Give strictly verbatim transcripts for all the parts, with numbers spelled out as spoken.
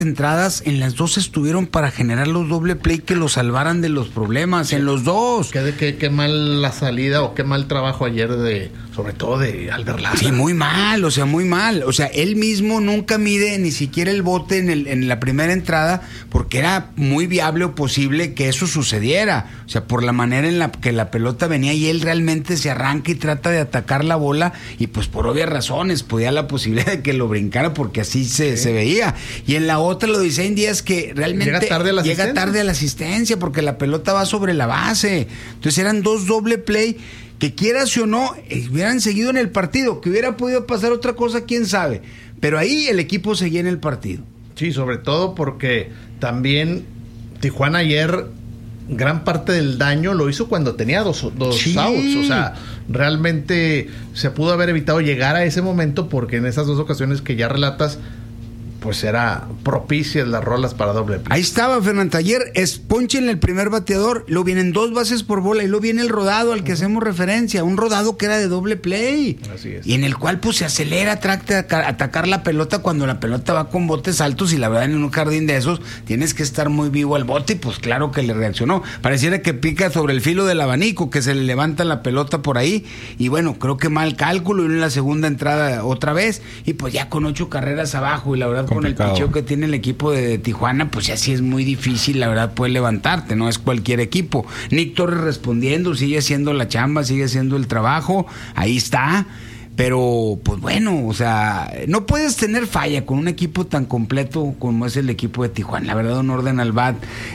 entradas, en las dos estuvieron para generar los doble play que los salvaran de los problemas, sí. En los dos. Qué, qué, qué mal la salida o qué mal trabajo ayer de, sobre todo de Albert Lara. Sí, muy mal, o sea, muy mal. O sea, él mismo nunca mide ni siquiera el bote en, el, en la primera entrada, porque era muy viable o posible que eso sucediera. O sea, por la manera en la que la pelota venía y él realmente se arranca y trata de atacar la bola y pues por obvias razones podía la posibilidad de que lo brincara porque así se, sí. se veía. Y en la otra lo dice en días que realmente llega tarde a la llega asistencia. tarde a la asistencia porque la pelota va sobre la base. Entonces eran dos doble play que quieras o no, hubieran seguido en el partido, que hubiera podido pasar otra cosa, quién sabe. Pero ahí el equipo seguía en el partido. Sí, sobre todo porque también Tijuana ayer, gran parte del daño lo hizo cuando tenía dos, dos sí. outs. O sea, realmente se pudo haber evitado llegar a ese momento porque en esas dos ocasiones que ya relatas, pues era propicias las rolas para doble play. Ahí estaba, Fernando. Ayer es ponche en el primer bateador, luego vienen dos bases por bola y luego viene el rodado al que uh-huh. hacemos referencia, un rodado que era de doble play. Así es. Y en el cual pues se acelera, trata de atacar la pelota cuando la pelota va con botes altos y la verdad en un jardín de esos tienes que estar muy vivo al bote y pues claro que le reaccionó. Pareciera que pica sobre el filo del abanico, que se le levanta la pelota por ahí y bueno, creo que mal cálculo y en la segunda entrada otra vez y pues ya con ocho carreras abajo y la verdad complicado. Con el picheo que tiene el equipo de, de Tijuana, pues ya sí es muy difícil, la verdad, poder levantarte, no es cualquier equipo. Nick Torres respondiendo, sigue haciendo la chamba, sigue haciendo el trabajo, ahí está. Pero, pues bueno, o sea, no puedes tener falla con un equipo tan completo como es el equipo de Tijuana. La verdad, un orden al bat,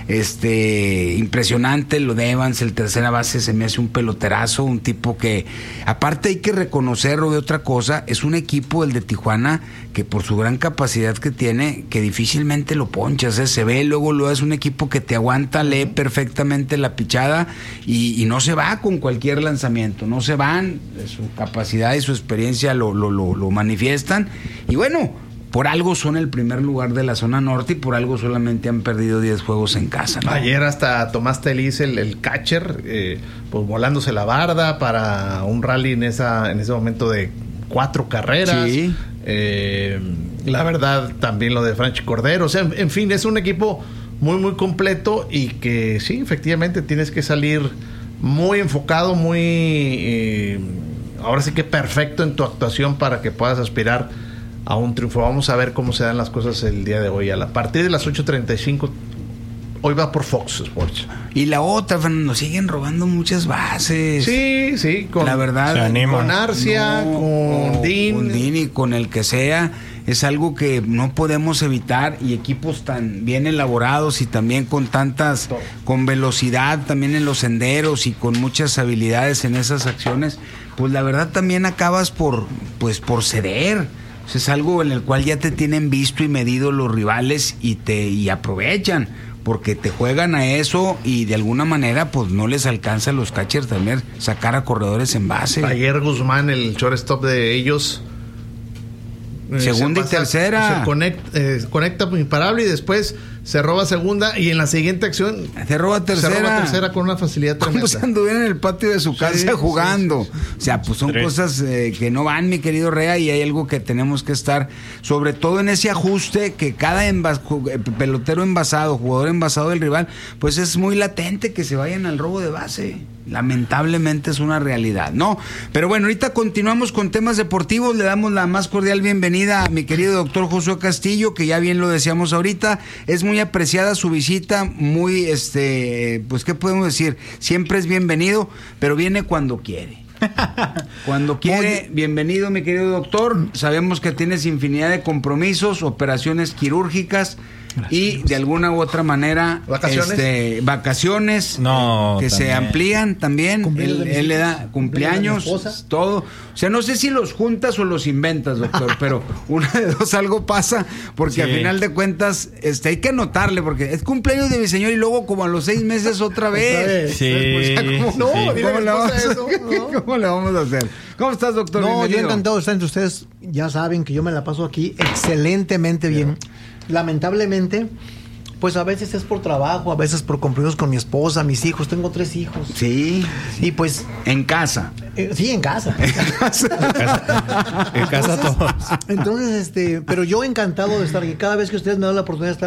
este, impresionante. Lo de Evans, el tercera base, se me hace un peloterazo, un tipo que, aparte hay que reconocerlo de otra cosa, es un equipo, el de Tijuana, que por su gran capacidad que tiene, que difícilmente lo ponchas, ¿eh? Se ve, luego lo es un equipo que te aguanta, lee perfectamente la pichada y, y no se va con cualquier lanzamiento, no se van, su capacidad y su experiencia lo, lo, lo, lo manifiestan y bueno, por algo son el primer lugar de la zona norte y por algo solamente han perdido diez juegos en casa, ¿no? Ayer hasta Tomás Telis, el, el catcher, eh, pues volándose la barda para un rally en esa en ese momento de cuatro carreras. Sí. Eh, la verdad, también lo de Franchi Cordero. O sea, en, en fin, es un equipo muy, muy completo y que sí, efectivamente tienes que salir muy enfocado, muy... Eh, ahora sí que perfecto en tu actuación para que puedas aspirar a un triunfo. Vamos a ver cómo se dan las cosas el día de hoy. A la partir de las ocho treinta y cinco, hoy va por Fox Sports. Y la otra, Fernando, siguen robando muchas bases. Sí, sí. Con, la verdad, con Arcia, no, con Dean. Con Dean y con el que sea. Es algo que no podemos evitar y equipos tan bien elaborados y también con tantas, con velocidad también en los senderos y con muchas habilidades en esas acciones, pues la verdad también acabas por, pues por ceder. O sea, es algo en el cual ya te tienen visto y medido los rivales y te y aprovechan porque te juegan a eso y de alguna manera pues no les alcanza a los catchers también sacar a corredores en base. Ayer Guzmán, el shortstop de ellos, segunda pasa, y tercera se conecta, eh, conecta imparable y después se roba segunda y en la siguiente acción se roba tercera, se roba tercera con una facilidad tremenda. Como si anduviera en el patio de su casa sí, jugando. Sí, sí, sí. O sea, pues son Tres. cosas eh, que no van, mi querido Rea, y hay algo que tenemos que estar, sobre todo en ese ajuste que cada envas, pelotero envasado, jugador envasado del rival, pues es muy latente que se vayan al robo de base. Lamentablemente es una realidad, ¿no? Pero bueno, ahorita continuamos con temas deportivos. Le damos la más cordial bienvenida a mi querido doctor Josué Castillo, que ya bien lo decíamos ahorita. Es muy apreciada su visita, muy, este, pues, ¿qué podemos decir? Siempre es bienvenido, pero viene cuando quiere. Cuando quiere, bienvenido, mi querido doctor. Sabemos que tienes infinidad de compromisos, operaciones quirúrgicas. Gracias. Y de alguna u otra manera vacaciones, este, vacaciones no, que también. se amplían también. Él, él le da cumpleaños, todo. O sea, no sé si los juntas o los inventas, doctor, pero una de dos algo pasa, porque sí. Al final de cuentas este, hay que anotarle, porque es cumpleaños de mi señor y luego como a los seis meses otra vez. Otra vez. Sí, o sea, ¿cómo, sí, no, sí. ¿Cómo, le vamos, eso? ¿No? ¿Cómo le vamos a hacer? ¿Cómo estás, doctor? No, Bienvenido. yo encantado de estar entre ustedes. Ya saben que yo me la paso aquí excelentemente bien. Lamentablemente, pues a veces es por trabajo, a veces por compromisos con mi esposa, mis hijos. Tengo tres hijos. Sí. Y pues... En casa. Eh, sí, en casa. En casa, en casa todos. Entonces, este, pero yo encantado de estar aquí. Cada vez que ustedes me dan la oportunidad de estar